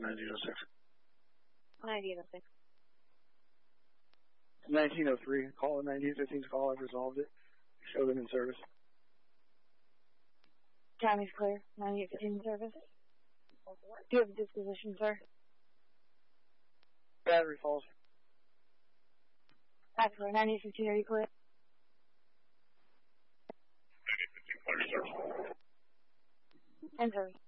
1906. 1906. 1903. Call in 1915's call. I've resolved it. Show them in service. Tommy's clear. 1915 service. Do you have a disposition, sir? Battery falls. That's clear. 1915, are you clear? 1915, clear, sir. In service.